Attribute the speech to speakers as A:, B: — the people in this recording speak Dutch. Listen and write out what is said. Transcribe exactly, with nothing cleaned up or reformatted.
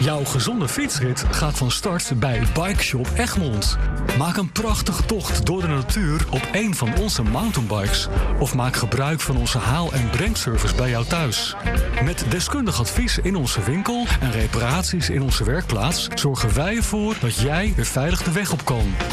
A: Jouw gezonde fietsrit gaat van start bij Bike Shop Egmond. Maak een prachtige tocht door de natuur op één van onze mountainbikes. Of maak gebruik van onze haal- en brengservice bij jou thuis. Met deskundig advies in onze winkel en reparaties in onze werkplaats zorgen wij ervoor dat jij weer veilig de weg op kan.